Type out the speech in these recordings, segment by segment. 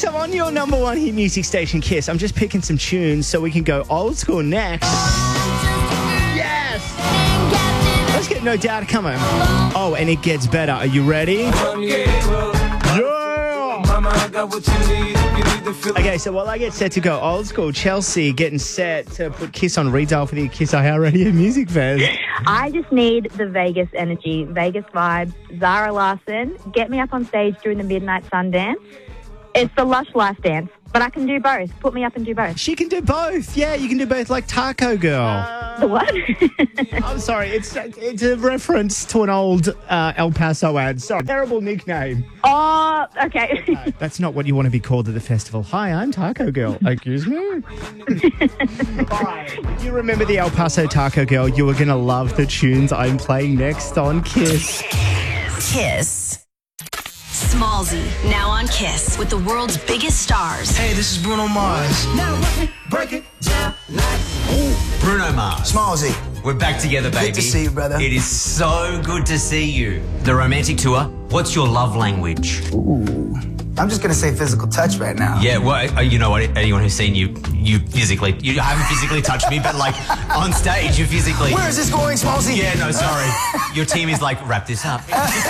Yes, I'm on your number one hit music station, Kiss. I'm just picking some tunes so we can go old school next. Yes! Let's get No Doubt coming. Oh, and it gets better. Are you ready? Yeah! Okay, so while I get set to go old school, Chelsea getting set to put Kiss on redial for the Kiss iHeartRadio Music Fest. I just need the Vegas energy, Vegas vibes. Zara Larsson, get me up on stage during the Midnight Sundance. It's the Lush Life dance, but I can do both. Put me up and do both. She can do both. Yeah, you can do both like Taco Girl. The what? I'm sorry, it's a reference to an old El Paso ad. Sorry, terrible nickname. Oh, okay. That's not what you want to be called at the festival. Hi, I'm Taco Girl. Excuse me? All right. If you remember the El Paso Taco Girl, you are going to love the tunes I'm playing next on Kiss. Kiss. Smallzy, now on Kiss with the world's biggest stars. Hey, this is Bruno Mars. Now break it down like Bruno Mars. Smallzy. We're back together, baby. Good to see you, brother. It is so good to see you. The romantic tour, what's your love language? Ooh. I'm just going to say physical touch right now. Yeah, well, you know what? Anyone who's seen you physically, you haven't physically touched me, but like on stage, you physically. Where is this going, Smallzy? Yeah, no, sorry. Your team is like, wrap this up.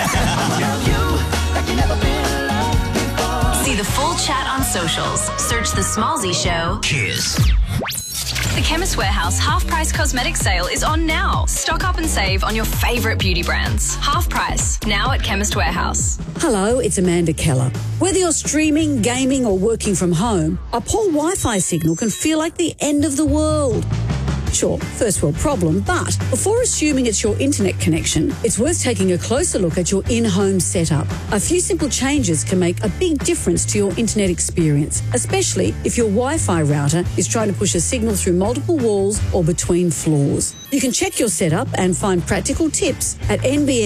See the full chat on socials. Search The Smallzy Show. Kiss. The Chemist Warehouse half-price cosmetic sale is on now. Stock up and save on your favourite beauty brands. Half price, now at Chemist Warehouse. Hello, it's Amanda Keller. Whether you're streaming, gaming or working from home, a poor Wi-Fi signal can feel like the end of the world. Sure, first world problem, but before assuming it's your internet connection, it's worth taking a closer look at your in-home setup. A few simple changes can make a big difference to your internet experience, especially if your Wi-Fi router is trying to push a signal through multiple walls or between floors. You can check your setup and find practical tips at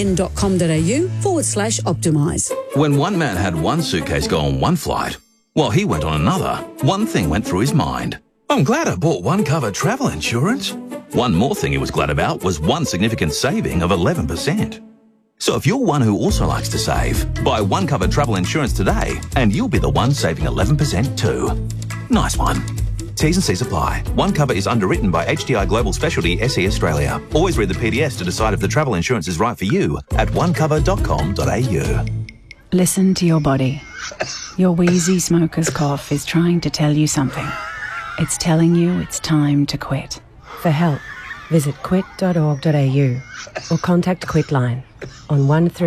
nbn.com.au/optimise. When one man had one suitcase go on one flight, while he went on another, one thing went through his mind. I'm glad I bought One Cover travel insurance. One more thing he was glad about was one significant saving of 11%. So if you're one who also likes to save, buy One Cover travel insurance today and you'll be the one saving 11% too. Nice one. T's and C's apply. One Cover is underwritten by HDI Global Specialty SE Australia. Always read the PDS to decide if the travel insurance is right for you at onecover.com.au. Listen to your body. Your wheezy smoker's cough is trying to tell you something. It's telling you it's time to quit. For help, visit quit.org.au or contact Quitline on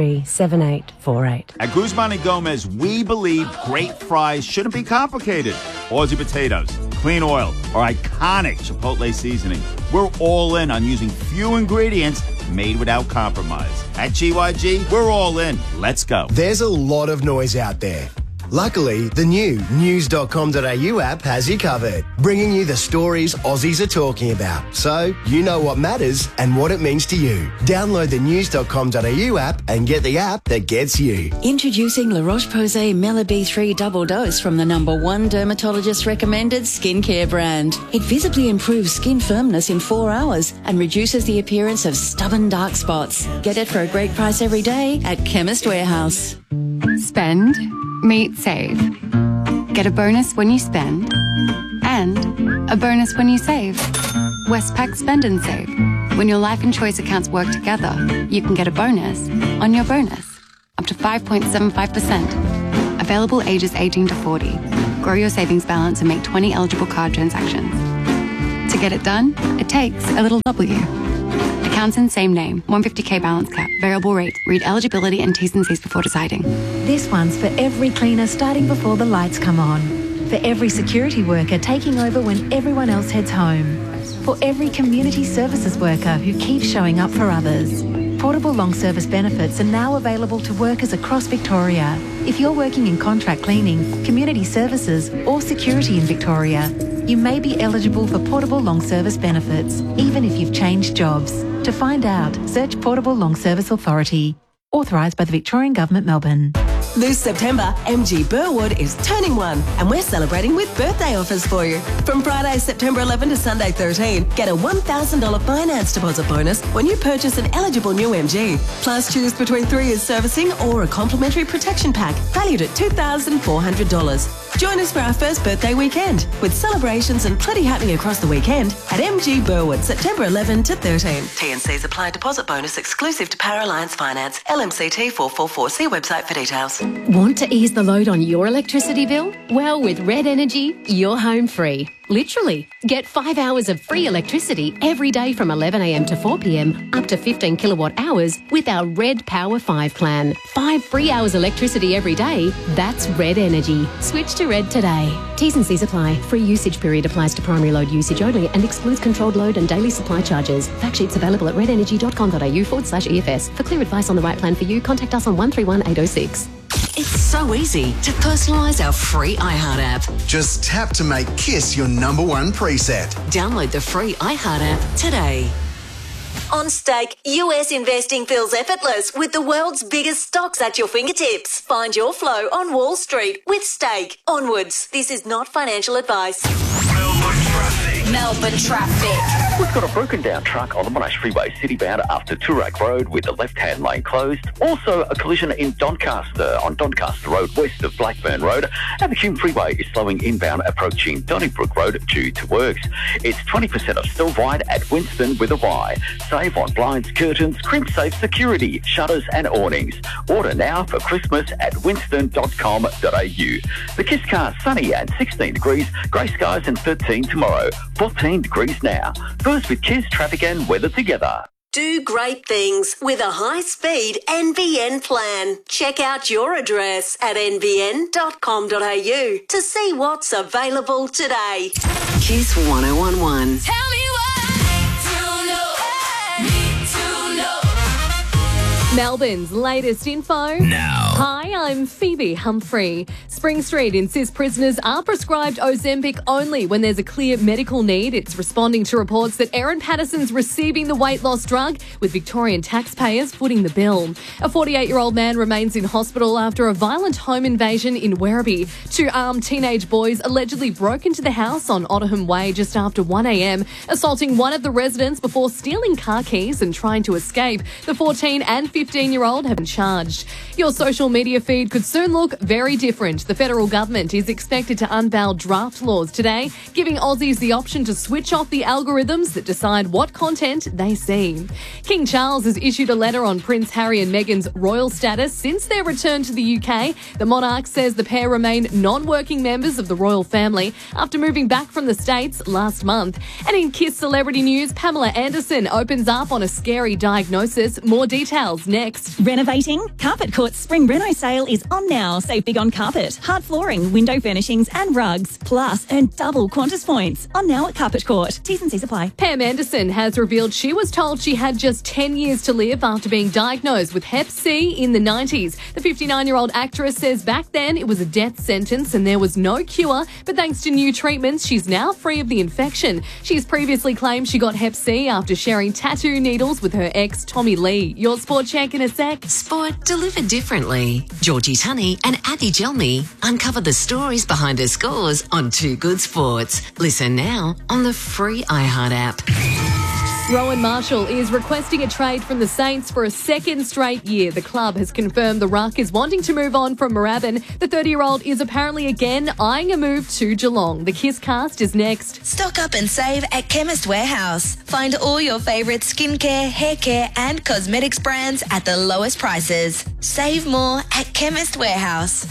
137848. At Guzman & Gomez, we believe great fries shouldn't be complicated. Aussie potatoes, clean oil, or iconic Chipotle seasoning. We're all in on using few ingredients made without compromise. At GYG, we're all in. Let's go. There's a lot of noise out there. Luckily, the new news.com.au app has you covered, bringing you the stories Aussies are talking about, so you know what matters and what it means to you. Download the news.com.au app and get the app that gets you. Introducing La Roche-Posay Mela B3 Double Dose from the #1 dermatologist recommended skincare brand. It visibly improves skin firmness in 4 hours and reduces the appearance of stubborn dark spots. Get it for a great price every day at Chemist Warehouse. Spend, meet, save. Get a bonus when you spend and a bonus when you save. Westpac Spend and Save. When your life and choice accounts work together, you can get a bonus on your bonus, up to 5.75%. Available ages 18 to 40. Grow your savings balance and make 20 eligible card transactions. To get it done, it takes a little W. Accounts in same name, 150k balance cap, variable rate. Read eligibility and T's and C's before deciding. This one's for every cleaner starting before the lights come on. For every security worker taking over when everyone else heads home. For every community services worker who keeps showing up for others. Portable long service benefits are now available to workers across Victoria. If you're working in contract cleaning, community services or security in Victoria, you may be eligible for portable long service benefits, even if you've changed jobs. To find out, search Portable Long Service Authority. Authorised by the Victorian Government, Melbourne. This September, MG Burwood is turning 1 and we're celebrating with birthday offers for you. From Friday, September 11 to Sunday 13, get a $1,000 finance deposit bonus when you purchase an eligible new MG. Plus, choose between 3 years servicing or a complimentary protection pack valued at $2,400. Join us for our first birthday weekend with celebrations and plenty happening across the weekend at MG Burwood, September 11 to 13. T&Cs apply. Deposit bonus exclusive to Power Alliance Finance. LMCT 444. See website for details. Want to ease the load on your electricity bill? Well, with Red Energy, you're home free. Literally. Get 5 hours of free electricity every day from 11 a.m. to 4 p.m. up to 15 kilowatt hours with our Red Power 5 plan. 5 free hours electricity every day. That's Red Energy. Switch to Red today. T's and C's apply. Free usage period applies to primary load usage only and excludes controlled load and daily supply charges. Fact sheets available at redenergy.com.au/EFS. For clear advice on the right plan for you, contact us on 131 806. It's so easy to personalise our free iHeart app. Just tap to make KISS your #1 preset. Download the free iHeart app today. On Stake, US investing feels effortless with the world's biggest stocks at your fingertips. Find your flow on Wall Street with Stake. Onwards. This is not financial advice. Melbourne traffic. We've got a broken down truck on the Monash Freeway citybound after Toorak Road with the left-hand lane closed. Also a collision in Doncaster on Doncaster Road west of Blackburn Road. And the Hume Freeway is slowing inbound approaching Donnybrook Road due to works. It's 20% off still wide at Winston with a Y. Save on blinds, curtains, crimp safe security, shutters and awnings. Order now for Christmas at winston.com.au. The KISS car sunny and 16 degrees, grey skies and 13 tomorrow. 14 degrees now. First with KISS traffic and weather together. Do great things with a high-speed NBN plan. Check out your address at nbn.com.au to see what's available today. KISS 1011. Tell me Melbourne's latest info. Now. Hi, I'm Phoebe Humphrey. Spring Street insists prisoners are prescribed Ozempic only when there's a clear medical need. It's responding to reports that Erin Patterson's receiving the weight loss drug, with Victorian taxpayers footing the bill. A 48-year-old man remains in hospital after a violent home invasion in Werribee. 2 armed teenage boys allegedly broke into the house on Otterham Way just after 1 a.m, assaulting one of the residents before stealing car keys and trying to escape. The 14 and 15-year-old have been charged. Your social media feed could soon look very different. The federal government is expected to unveil draft laws today, giving Aussies the option to switch off the algorithms that decide what content they see. King Charles has issued a letter on Prince Harry and Meghan's royal status since their return to the UK. The monarch says the pair remain non-working members of the royal family after moving back from the States last month. And in KISS celebrity news, Pamela Anderson opens up on a scary diagnosis. More details next. Renovating? Carpet Court's Spring Reno sale is on now. Save big on carpet, hard flooring, window furnishings and rugs. Plus, earn double Qantas points. On now at Carpet Court. T's and C's apply. Pam Anderson has revealed she was told she had just 10 years to live after being diagnosed with Hep C in the 90s. The 59-year-old actress says back then it was a death sentence and there was no cure, but thanks to new treatments, she's now free of the infection. She's previously claimed she got Hep C after sharing tattoo needles with her ex, Tommy Lee. Your sport check in a sec. Sport delivered differently. Georgie Tunney and Addy Gelmy uncover the stories behind her scores on Too Good Sports. Listen now on the free iHeart app. Rowan Marshall is requesting a trade from the Saints for a second straight year. The club has confirmed the Ruck is wanting to move on from Moorabbin. The 30-year-old is apparently again eyeing a move to Geelong. The KISS cast is next. Stock up and save at Chemist Warehouse. Find all your favourite skincare, hair care and cosmetics brands at the lowest prices. Save more at Chemist Warehouse.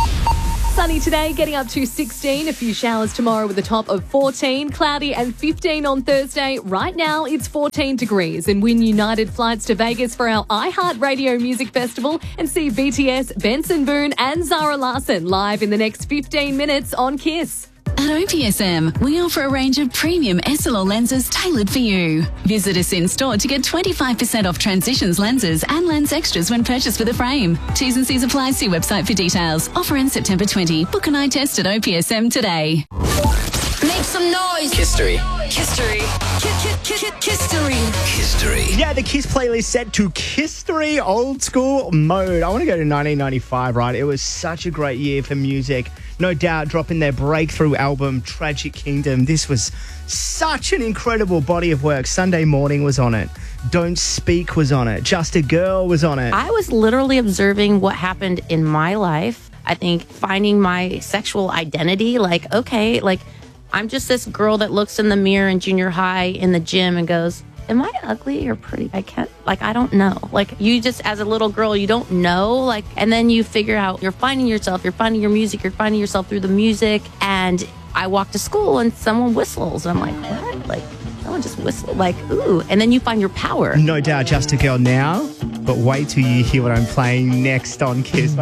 Sunny today, getting up to 16. A few showers tomorrow with a top of 14. Cloudy and 15 on Thursday. Right now, it's 14 degrees. And win United flights to Vegas for our iHeartRadio Music Festival and see BTS, Benson Boone and Zara Larsson live in the next 15 minutes on KISS. At OPSM, we offer a range of premium SLR lenses tailored for you. Visit us in store to get 25% off Transitions lenses and lens extras when purchased with a frame. T's and C's apply. See website for details. Offer ends September 20. Book an eye test at OPSM today. Make some noise. History. History. History. History. Yeah, the KISS playlist set to History old school mode. I want to go to 1995, right? It was such a great year for music. No doubt dropping their breakthrough album, Tragic Kingdom. This was such an incredible body of work. Sunday Morning was on it. Don't Speak was on it. Just a Girl was on it. I was literally observing what happened in my life I think finding my sexual identity, like, okay, like I'm just this girl that looks in the mirror in junior high in the gym and goes, am I ugly or pretty? I can't, like, I don't know. Like, you just, as a little girl, you don't know, like, and then you figure out you're finding yourself, you're finding your music, you're finding yourself through the music. And I walk to school and someone whistles. And I'm like, what? Like, someone just whistled, like, ooh. And then you find your power. No doubt, just a girl now, but wait till you hear what I'm playing next on Kiss.